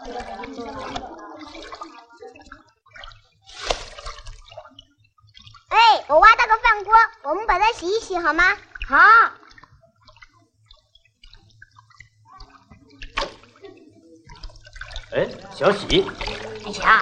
哎，我挖到个饭锅，我们把它洗一洗好吗？ 好。 哎，小喜， 小